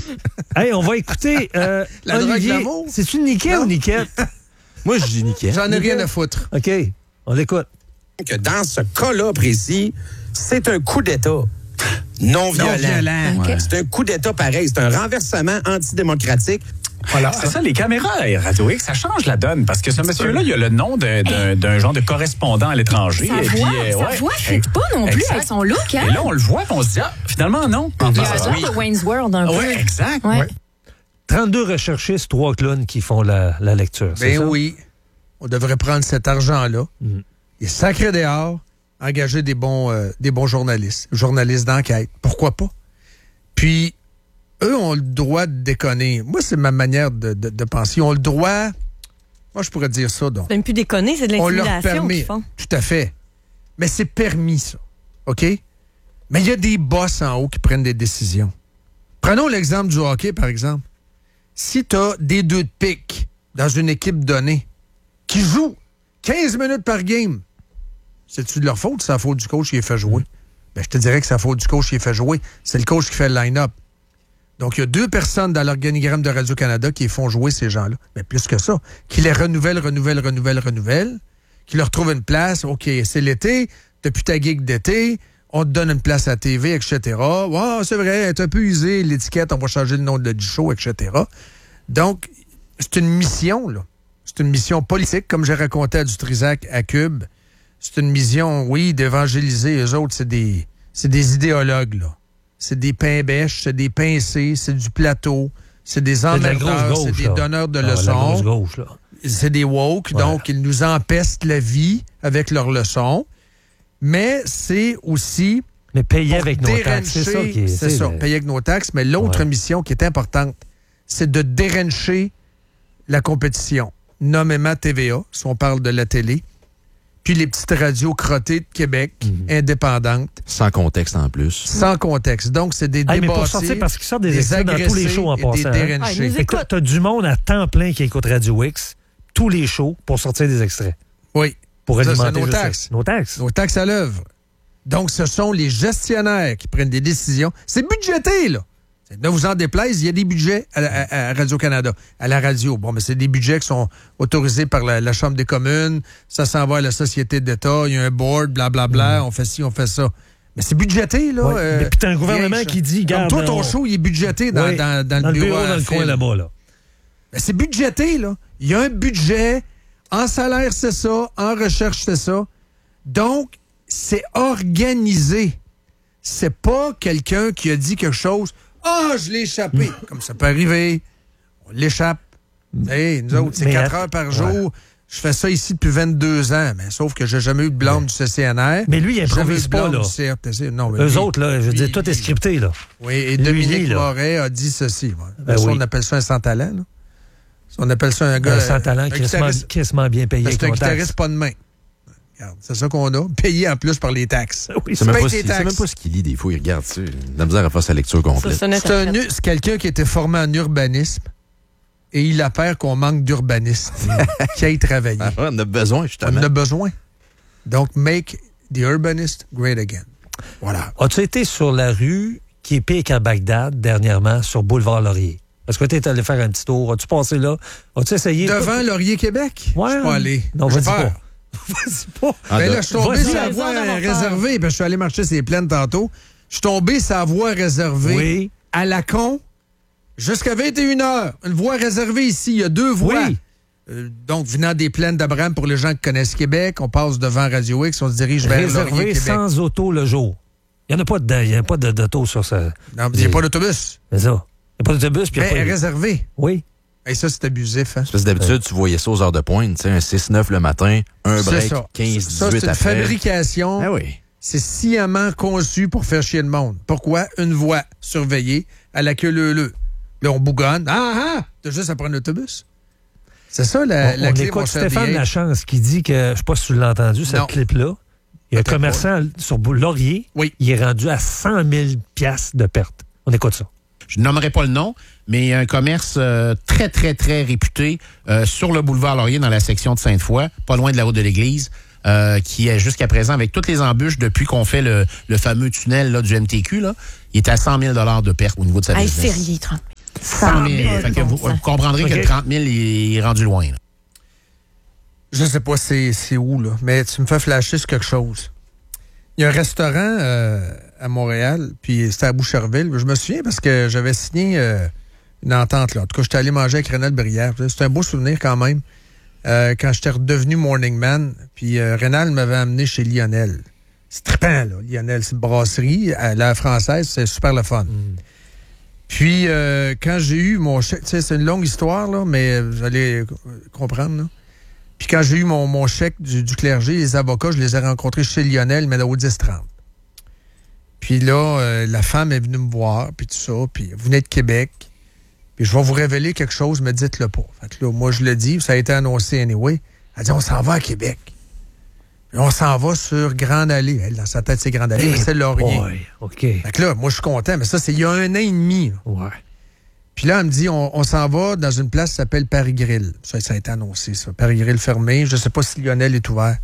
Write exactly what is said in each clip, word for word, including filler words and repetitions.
Hey, on va écouter euh, La drogue Olivier. d'amour? C'est-tu Niquet ou Niquette? Moi, je dis nickel. J'en ai rien à foutre. OK, on l'écoute. Que dans ce cas-là précis, c'est un coup d'État non violent. Non violent. OK. C'est un coup d'État pareil. C'est un renversement antidémocratique. Voilà. C'est ça, les caméras à Radio X, ça change la donne parce que ce monsieur-là, il a le nom de- d'un d'un genre de correspondant à l'étranger. Sa Et puis, voix, euh, sa ouais. voix fit pas non plus Exact. avec son look, hein? Et là, on le voit, puis on se dit, ah, finalement, non. Il y a un Ah, genre oui. de Wayne's World un peu. Ouais, exact. Ouais. Ouais. trente-deux recherchistes, trois clowns qui font la, la lecture. c'est Ben ça? oui. On devrait prendre cet argent-là Mhm. et sacrer dehors, engager des bons, euh, des bons journalistes, journalistes d'enquête. Pourquoi pas? Puis, eux ont le droit de déconner. Moi, c'est ma manière de, de, de penser. Ils ont le droit... Moi, je pourrais dire ça, donc. C'est même plus déconner, c'est de On leur l'intimidation permet. qu'ils font. Tout à fait. Mais c'est permis, ça. OK? Mais il y a des boss en haut qui prennent des décisions. Prenons l'exemple du hockey, par exemple. Si tu as des deux de pique dans une équipe donnée qui jouent quinze minutes par game, c'est-tu de leur faute ou c'est la faute du coach qui les fait jouer? Ben, je te dirais que c'est la faute du coach qui les fait jouer. C'est le coach qui fait le line-up. Donc, il y a deux personnes dans l'organigramme de Radio-Canada qui font jouer ces gens-là. Mais plus que ça, qui les renouvellent, renouvellent, renouvellent, renouvellent, qui leur trouvent une place. OK, c'est l'été, depuis ta gig d'été, on te donne une place à la T V, et cetera. Wow, c'est vrai, elle est un peu usée, l'étiquette, on va changer le nom de, du show, et cetera. Donc, c'est une mission, là. C'est une mission politique, comme j'ai raconté à Dutrisac, à Cube. C'est une mission, oui, d'évangéliser. Eux autres, c'est des, c'est des idéologues, là. C'est des pains-bêches, c'est des pincés, c'est du plateau, c'est des C'est de la emmerdeurs, grosse c'est gauche, des là. donneurs de Ah, la leçons. grosse gauche, là. C'est des woke, Ouais. donc ils nous empestent la vie avec leurs leçons. Mais c'est aussi... Mais payer pour avec nos taxes, c'est ça qui est... C'est ça, le- payer avec nos taxes. Mais l'autre Ouais. mission qui est importante, c'est de dérencher la compétition, nommément T V A, si on parle de la télé, puis les petites radios crottées de Québec, Mm-hmm. indépendantes, Sans contexte en plus. sans contexte. Donc, c'est des Hey, mais pour débassés, sortir, parce qu'ils sortent des des extraits dans tous les shows en agressés et des passant. hein. dérenchés. Ah, ils nous Fait que t'as- T'as du monde à temps plein qui écoute Radio X, tous les shows, pour sortir des extraits. Oui. Pour Ça, alimenter c'est nos juste ça. taxes. Nos taxes. Nos taxes à l'œuvre. Donc, ce sont les gestionnaires qui prennent des décisions. C'est budgété, là. Ne vous en déplaise, il y a des budgets à, à- à Radio-Canada, à la radio. Bon, mais c'est des budgets qui sont autorisés par la, la Chambre des communes. Ça s'en va à la Société d'État. Il y a un board, blablabla. On fait ci, on fait ça. Mais c'est budgété, là. Ouais. euh, Mais puis t'as un gouvernement rien, qui dit, Comme garde, toi, ton on- show, il est budgété dans, Oui, dans- dans le bureau. à dans le Phil. coin là-bas, là. Ben, c'est budgété, là. Il y a un budget. En salaire, c'est ça. En recherche, c'est ça. Donc, c'est organisé. C'est pas quelqu'un qui a dit quelque chose. Ah, je l'ai échappé. Comme ça peut arriver. On l'échappe. Hey, nous autres, c'est Mais quatre att- heures par jour. Je fais ça ici depuis vingt-deux ans. Mais sauf que j'ai jamais eu de blâme du C C N R. Mais lui, il Jamais eu improvise de pas, blâme là. du C R T C. Non, mais Eux lui- autres, là, je veux lui- dire, tout est lui- scripté, là. Oui, et Lui, Dominique lui, là. Moret a dit ceci. Ouais. Ben ça, oui. on appelle ça un sans-talent. là. Ça, On appelle ça un gars... Un sans talent, un crissement guitariste- crissement bien payé Ben, avec c'est un nos taxes. guitariste pas de main. Regarde, c'est ça qu'on a. Payé en plus par les taxes. Oui, C'est même, paye pas tes ce- c'est taxes. même pas ce qu'il lit des fois. Il regarde ça. Il a de la misère à faire sa lecture Ça, complète. c'est un C'est, un interprète. u- c'est quelqu'un qui était formé en urbanisme et il a peur qu'on manque d'urbanistes qui aillent travailler. Ah, on a besoin, On justement. en a besoin. Donc, make the urbanist great again. Voilà. As-tu été sur la rue qui est pire qu'à Bagdad dernièrement, sur Boulevard Laurier? Est-ce que tu es allé faire un petit tour? As-tu passé là? As-tu essayé? Devant Laurier Québec? Ouais. Je suis pas allé. Non, J'ai vas-y peur. pas. Vas-y pas. Ah, Ben de- là, je suis tombé Vas-y, sur la raison voie d'avoir peur. réservée. Ben, je suis allé marcher ses plaines tantôt. Je suis tombé sur la voie réservée Oui. à Lacon jusqu'à vingt et une heures. Une voie réservée ici. Il y a deux voies. Oui. Euh, donc, venant des plaines d'Abraham, pour les gens qui connaissent Québec, on passe devant Radio X, on se dirige vers Laurier, Réservé Québec. sans auto le jour. Il n'y en a pas dedans. Il n'y a pas de- d'auto sur ça. Non, il n'y a pas d'autobus. C'est ça. Il n'y a pas d'autobus. puis il y a Mais pas de- réservé. Oui. Et ça, c'est abusif. Hein? Parce que d'habitude, tu voyais ça aux heures de pointe, tu sais, un six neuf le matin, un C'est break, ça. quinze Ça, dix-huit c'est une après. fabrication. Ah oui. C'est sciemment conçu pour faire chier le monde. Pourquoi? Une voie surveillée à la queue leu-leu. Là, on bougonne. Ah, ah! T'as juste à prendre l'autobus. C'est ça, la, on la on clé, écoute mon cher Stéphane D H. Lachance qui dit que, je ne sais pas si tu l'as entendu, cette Non. clip-là. Il y a un Peut-être commerçant sur Boul- Laurier. Oui. Il est rendu à cent mille piastres de perte. On écoute ça. Je nommerai pas le nom, mais il y a un commerce euh, très, très, très réputé euh, sur le boulevard Laurier, dans la section de Sainte-Foy, pas loin de la route de l'église, euh, qui est jusqu'à présent, avec toutes les embûches depuis qu'on fait le, le fameux tunnel là, du M T Q, là, il est à cent mille dollars de perte au niveau de sa Hey, business. sérieux, trente mille. cent mille. Fait que vous, vous comprendrez OK. que le trente mille il est rendu loin. Là. Je sais pas c'est, c'est où, là, mais tu me fais flasher sur quelque chose. Il y a un restaurant euh, à Montréal, puis c'était à Boucherville. Je me souviens parce que j'avais signé euh, une entente, là. En tout cas, j'étais allé manger avec Rénal Brière. C'était un beau souvenir quand même. Euh, quand j'étais redevenu Morning Man, puis euh, Rénal m'avait amené chez Lionel. C'est trippant, là, Lionel. C'est une brasserie à la française, c'est super le fun. Mm. Puis, euh, quand j'ai eu mon chèque, tu sais, c'est une longue histoire, là, mais vous allez comprendre, là. Puis quand j'ai eu mon, mon chèque du, du clergé, les avocats, je les ai rencontrés chez Lionel, mais au dix trente. Puis là, euh, la femme est venue me voir, puis tout ça, puis vous venez de Québec, puis je vais vous révéler quelque chose, mais dites-le pas. Fait que là, moi, je le dis, ça a été annoncé anyway. Elle dit, on s'en va à Québec. Puis on s'en va sur Grande Allée. Elle, dans sa tête, c'est Grande Allée, hey, mais c'est Laurier. Boy, OK. Fait que là, moi, je suis content, mais ça, c'est il y a un an et demi. Là. Ouais. Puis là, elle me dit, on, on s'en va dans une place qui s'appelle Paris Grill. Ça, ça a été annoncé, ça. Paris Grill fermé. Je sais pas si Lionel est ouvert.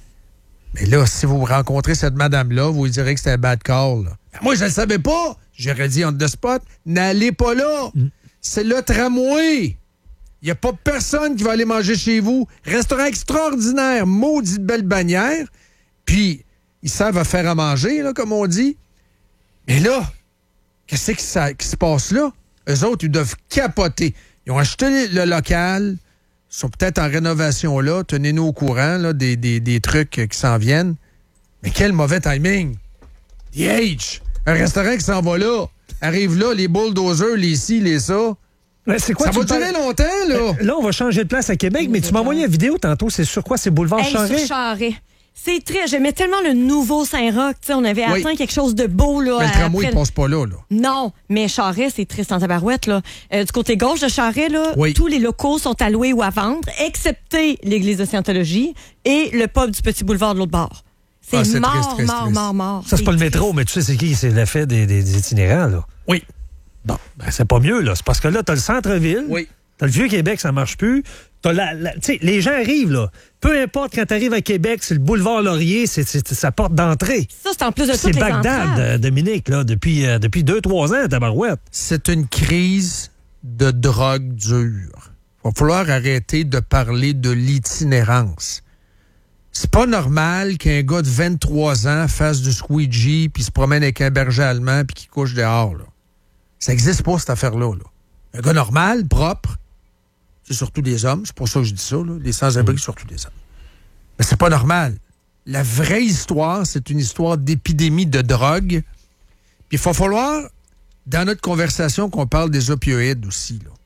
Mais là, si vous rencontrez cette madame-là, vous lui direz que c'était un bad call. Là. Moi, je ne le savais pas. J'aurais dit on the spot, n'allez pas là. Mm. C'est le tramway. Il n'y a pas personne qui va aller manger chez vous. Restaurant extraordinaire, maudite belle bannière. Puis, ils savent à faire à manger, là, comme on dit. Mais là, qu'est-ce qui, ça, qui se passe là? Eux autres, ils doivent capoter. Ils ont acheté le local, ils sont peut-être en rénovation là, tenez-nous au courant là, des, des, des trucs qui s'en viennent. Mais quel mauvais timing! The H! Un restaurant qui s'en va là, arrive là, les bulldozers, les ci, les ça. Mais c'est quoi, ça va durer parles... longtemps, là! Là, on va changer de place à Québec, mais, mais tu m'as envoyé une vidéo tantôt, c'est sur quoi? C'est Boulevard hey, Charest? Sur Charest. C'est très... J'aimais tellement le nouveau Saint-Roch. T'sais, on avait oui. atteint quelque chose de beau. Là, mais le tramway, après... il passe pas là, là. Non, mais Charest, c'est triste en tabarouette. Là. Euh, du côté gauche de Charest, là, oui. tous les locaux sont à louer ou à vendre, excepté l'église de Scientologie et le pub du Petit Boulevard de l'autre bord. C'est, ah, c'est mort, triste, triste, mort, triste. mort, mort. Ça, c'est, c'est pas le métro, mais tu sais, c'est qui? C'est l'effet des, des, des itinérants, là. Oui. Bon, ben, c'est pas mieux, là. C'est parce que là, t'as le centre-ville. Oui. T'as le Vieux-Québec, ça marche plus. T'as la, la, t'sais, les gens arrivent, là. Peu importe, quand t'arrives à Québec, c'est le boulevard Laurier, c'est, c'est, c'est sa porte d'entrée. Ça, c'est en plus de c'est toutes les Bagdad, euh, Dominique, là, depuis, euh, depuis deux, trois ans, tabarouette. C'est une crise de drogue dure. Il va falloir arrêter de parler de l'itinérance. C'est pas normal qu'un gars de vingt-trois ans fasse du squeegee puis se promène avec un berger allemand puis qu'il couche dehors, là. Ça existe pas, cette affaire-là, là. Un gars normal, propre, c'est surtout des hommes. C'est pour ça que je dis ça, là. Les sans-abri, mmh. surtout des hommes. Mais c'est pas normal. La vraie histoire, c'est une histoire d'épidémie de drogue. Puis il va falloir, dans notre conversation, qu'on parle des opioïdes aussi, là.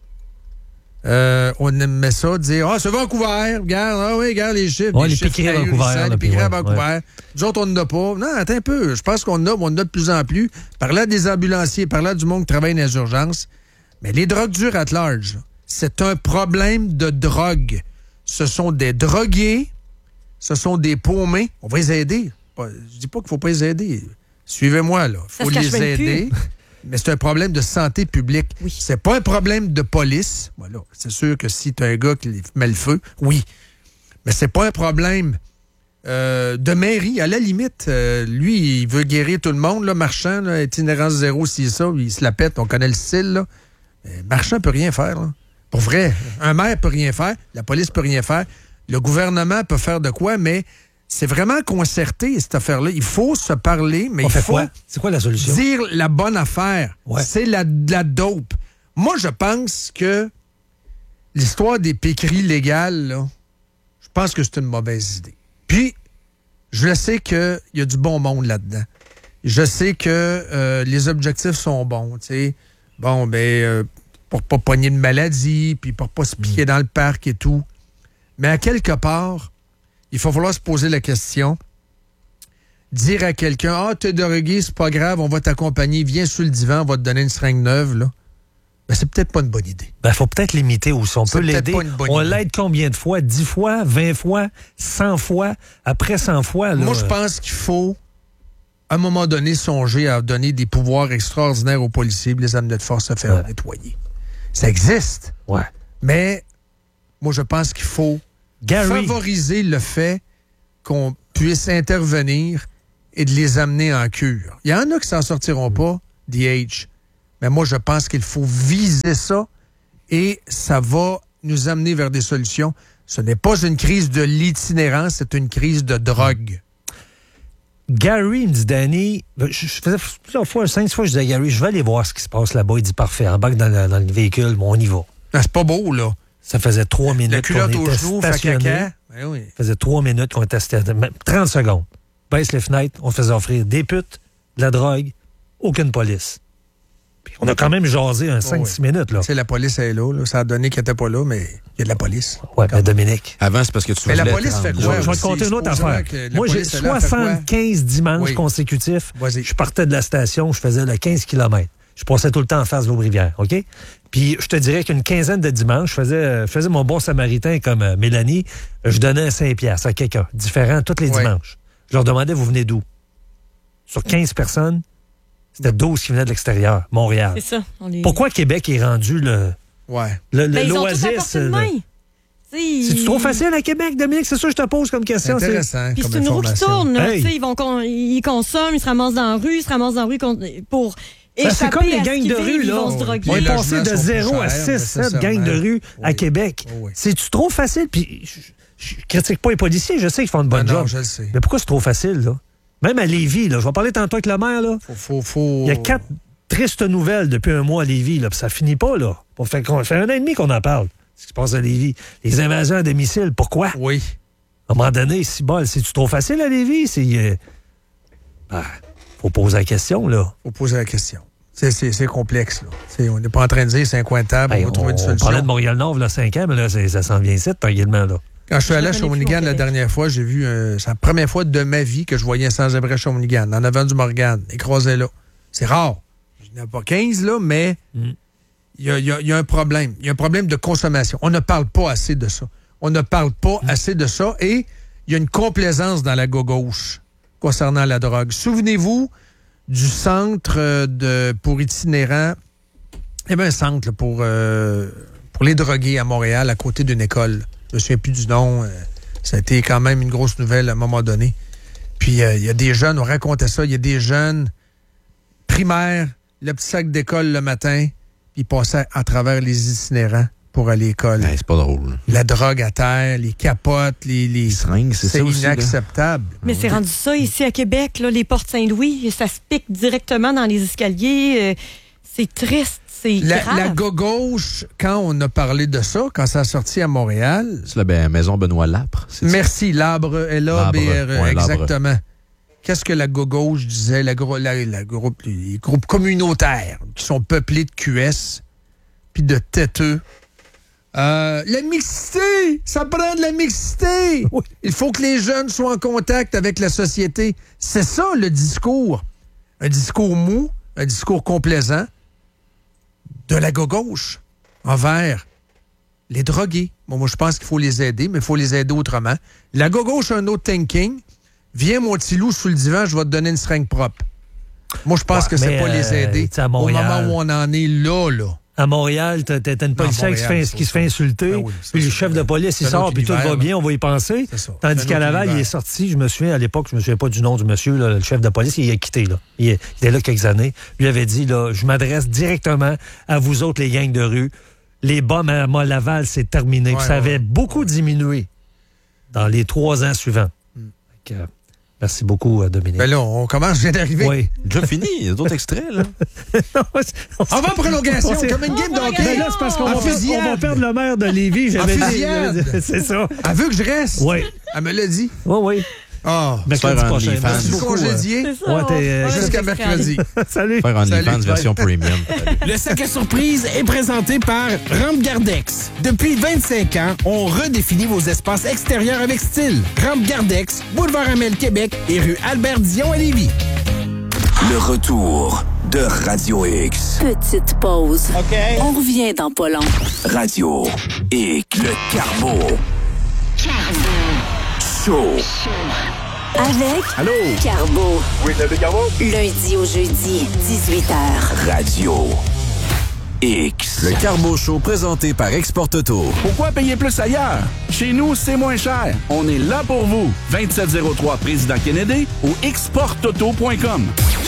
Euh, on aimait ça, dire « Ah, c'est Vancouver, regarde, ah oui, regarde les chiffres. Ouais, les, les piqueries à Vancouver. Les piqueries à Vancouver. Ouais. Nous autres, on n'en a pas. Non, attends un peu. Je pense qu'on en a, mais on en a de plus en plus. Par là des ambulanciers, par là du monde qui travaille dans les urgences. Mais les drogues dures at large, c'est un problème de drogue. Ce sont des drogués, ce sont des paumés. On va les aider. Je dis pas qu'il faut pas les aider. Suivez-moi, là. Il faut les aider. Mais c'est un problème de santé publique. Oui. C'est pas un problème de police. Voilà. C'est sûr que si tu as un gars qui met le feu, oui. Mais c'est pas un problème euh, de mairie. À la limite, euh, lui, il veut guérir tout le monde, là, Marchand, là, itinérance zéro, si ça, il se la pète, on connaît le style, là. Mais Marchand peut rien faire, là. Pour vrai, un maire peut rien faire, la police peut rien faire, le gouvernement peut faire de quoi, mais c'est vraiment concerté, cette affaire-là. Il faut se parler, mais on il fait faut quoi? C'est quoi la solution? Dire la bonne affaire. Ouais. C'est la, la dope. Moi, je pense que l'histoire des piqueries légales, là, je pense que c'est une mauvaise idée. Puis, je le sais qu'il y a du bon monde là-dedans. Je sais que euh, les objectifs sont bons, tu sais. Bon, ben, euh, pour pas pogner de maladie, puis pour pas se piquer mmh. dans le parc et tout. Mais à quelque part, il va falloir se poser la question. Dire à quelqu'un, ah, t'es drogué, c'est pas grave, on va t'accompagner, viens sur le divan, on va te donner une seringue neuve, là. Ben, c'est peut-être pas une bonne idée. Ben, faut peut-être limiter aussi. On c'est peut l'aider. On idée. L'aide combien de fois? dix fois, vingt fois, cent fois, après cent fois, là. Moi, je pense qu'il faut, à un moment donné, songer à donner des pouvoirs extraordinaires aux policiers, les amener de force à faire ouais. nettoyer. Ça existe. Ouais. Mais, moi, je pense qu'il faut Gary. favoriser le fait qu'on puisse intervenir et de les amener en cure. Il y en a qui s'en sortiront pas, D H. Mais moi, je pense qu'il faut viser ça et ça va nous amener vers des solutions. Ce n'est pas une crise de l'itinérance, c'est une crise de drogue. Gary me dit, Danny, je, je faisais plusieurs fois, cinq fois, je disais à Gary, je vais aller voir ce qui se passe là-bas. Il dit, parfait, embarque dans, le- dans le véhicule, bon, on y va. Ah, c'est pas beau, là. Ça faisait trois minutes La culotte qu'on au était genou, fait stationnés. caca. Ben oui. Ça faisait trois minutes qu'on était stationnés. Même trente secondes. Baisse les fenêtres, on faisait offrir des putes, de la drogue, aucune police. Puis on a quand même jasé un cinq six minutes, là. Tu sais, la police est là, là. Ça a donné qu'elle n'était pas là, mais il y a de la police. Ouais, ben Dominique. Avant, c'est parce que tu Mais la voulais police te fait rendre quoi? là. Je vais te conter une autre affaire. Moi, j'ai soixante-quinze dimanches Oui. consécutifs. Vas-y. Je partais de la station, je faisais le quinze kilomètres. Je passais tout le temps en face de l'Aube-Rivière, OK? Puis je te dirais qu'une quinzaine de dimanches, je faisais, je faisais mon bon samaritain comme euh, Mélanie. Je donnais cinq piastres à quelqu'un, différent tous les Oui. dimanches. Je leur demandais, vous venez d'où? Sur quinze personnes, c'était douze qui venaient de l'extérieur, Montréal. C'est ça. On les... Pourquoi Québec est rendu le, Ouais. le, le- Ben, ils ont tous à l'oasis? portée de euh, main. T'sais, C'est-tu trop facile à Québec, Dominique? C'est ça que je te pose comme C'est question. c'est- intéressant Puis comme c'est une roue qui information. tourne. là. Hey. Tu sais, Ils, vont con- ils consomment, ils se ramassent dans la rue, ils se ramassent dans la rue con- pour Ben, échapper c'est comme les à ce gangs qu'ils de vivent, rue, ils là. vont se Ouais. droguer. On est Les passé logements de sont zéro plus à chers, six, sept nécessairement. gangs de rue à Oui. Québec. Oui, oui. C'est-tu trop facile? Puis je, je critique pas les policiers, je sais qu'ils font une bonne Ah non, job. je le sais. Mais pourquoi c'est trop facile, là? Même à Lévis, là, je vais parler tantôt avec le maire, là. Faut, faut, faut... Il y a quatre tristes nouvelles depuis un mois à Lévis, là, puis ça finit pas, là. Ça fait, ça fait un an et demi qu'on en parle, ce qui se passe à Lévis. Les invasions à domicile, pourquoi? Oui. À un moment donné, si bol, c'est-tu trop facile à Lévis? C'est. Euh... Ah, faut poser la question, là. Faut poser la question. C'est, c'est, c'est complexe, là. C'est- on n'est pas en train de dire c'est incointable, Hey, on va on, trouver une on solution. parlait de Montréal-Nord, là, cinq ans, mais là, c'est- ça s'en vient ici, tranquillement, là. Quand je suis allé à Je connais plus Shawinigan mon la Québec. dernière fois, j'ai vu, euh, c'est la première fois de ma vie que je voyais un sans-abri à Shawinigan, en avant du Morgan, écrasé là. C'est rare. Je n'ai pas quinze, là, mais il Mm. y, a, il y a- il y a un problème. Il y a un problème de consommation. On ne parle pas assez de ça. On ne parle pas Mm. assez de ça et il y a une complaisance dans la gauche concernant la drogue. Souvenez-vous du centre euh, de, pour itinérants. Il y avait un centre là, pour, euh, pour les drogués à Montréal, à côté d'une école. Je me souviens plus du nom. euh, ça a été quand même une grosse nouvelle à un moment donné. Puis euh, il y a des jeunes, on racontait ça, il y a des jeunes primaires, le petit sac d'école le matin, puis ils passaient à travers les itinérants pour aller à l'école. Hey, c'est pas drôle. La drogue à terre, les capotes, les... les... Les seringues, c'est ça aussi, là. inacceptable. Mais c'est rendu ça ici à Québec, là, les portes Saint-Louis, ça se pique directement dans les escaliers. euh, c'est triste, c'est La, grave. la gauche, quand on a parlé de ça, quand ça a sorti à Montréal, C'est la ben, maison Benoît Lapre. c'est ça? merci, l'arbre est là, L'arbre, B R E, ouais, l'arbre. exactement. Qu'est-ce que la gauche disait, la, gro- la- la groupe, les groupes communautaires qui sont peuplés de Q S puis de têteux? Euh, la mixité! Ça prend de la mixité! Oui. Il faut que les jeunes soient en contact avec la société. C'est ça le discours. Un discours mou, un discours complaisant de la gauche envers les drogués. Bon, moi, je pense qu'il faut les aider, mais il faut les aider autrement. La gauche a un autre thinking. Viens, mon petit loup, sous le divan, je vais te donner une seringue propre. Moi, je pense Ouais, que c'est mais, pas les euh, aider tu sais, à au Montréal- moment où on en est là, là. À Montréal, t'as t'as une policière qui se Montréal, fait, c'est qui se ça. fait insulter, Ben oui, ça, puis le c'est chef un- de police, il c'est un sort, autre puis tout univers, va bien, là. on va y penser. C'est ça. Tandis C'est un qu'à autre Laval, il univers. est sorti, je me souviens, à l'époque, je me souviens pas du nom du monsieur, là, le chef de police, il est quitté, là. Il, est- il était là quelques années. Lui avait dit, là, je m'adresse directement à vous autres, les gangs de rue. Les bombes à à Laval, c'est terminé. Ouais, Puis ça avait ouais. beaucoup diminué dans les trois ans suivants. Fait que, euh, merci beaucoup, euh, Dominique. Ben là, on commence, je viens d'arriver. oui. Déjà fini, il y a d'autres extraits, là. on On va en prolongation, on s'est- comme une game de hockey. Ben là, c'est parce qu'on En va, perdre- fusillade. on va perdre le maire de Lévis. En J'avais dit. fusillade. C'est ça. Elle veut que je reste. Oui. Elle me l'a dit. Oui, oui. Ah, Mercredi faire un prochain. OnlyFans. Merci je suis beaucoup. congédié C'est ça, Ouais, on t'es, euh, fera jusqu'à un extrait. mercredi. euh, Salut. Faire OnlyFans Salut. version premium. Salut. Le sac à surprise est présenté par Rampe Gardex. Depuis vingt-cinq ans, on redéfinit vos espaces extérieurs avec style. Rampe Gardex, boulevard Amel Québec et rue Albert Dion à Lévis. Le retour de Radio X. Petite pause. OK. On revient dans pas long. Radio X. Le Carbo. Show. Avec Allô? Carbo. Oui, c'est Carbo. Lundi au jeudi, dix-huit heures. Radio X. Le Carbo Show présenté par Export Auto. Pourquoi payer plus ailleurs? Chez nous, c'est moins cher. On est là pour vous. vingt-sept zéro trois Président Kennedy ou export auto point com.